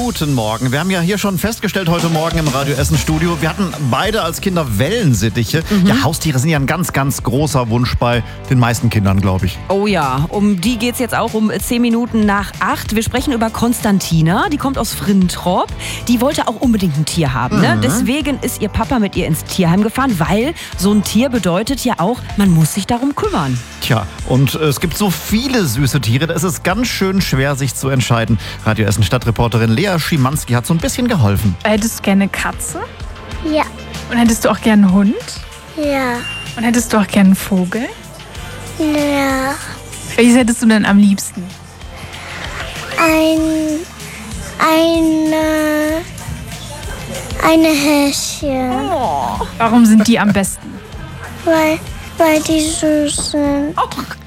Guten Morgen. Wir haben ja hier schon festgestellt heute Morgen im Radio Essen Studio, wir hatten beide als Kinder Wellensittiche. Ja, Haustiere sind ja ein ganz, ganz großer Wunsch bei den meisten Kindern, glaube ich. Oh ja, um die geht's jetzt auch um 10 Minuten nach 8. Wir sprechen über Konstantina, die kommt aus Frintrop. Die wollte auch unbedingt ein Tier haben. Ne? Deswegen ist ihr Papa mit ihr ins Tierheim gefahren, weil so ein Tier bedeutet ja auch, man muss sich darum kümmern. Tja, und es gibt so viele süße Tiere, da ist es ganz schön schwer, sich zu entscheiden. Radio Essen Stadtreporterin Lea Schimanski hat so ein bisschen geholfen. Hättest du gerne eine Katze? Ja. Und hättest du auch gerne einen Hund? Ja. Und hättest du auch gerne einen Vogel? Ja. Welches hättest du denn am liebsten? Eine Häschen. Warum sind die am besten? Weil die süß sind. Ach,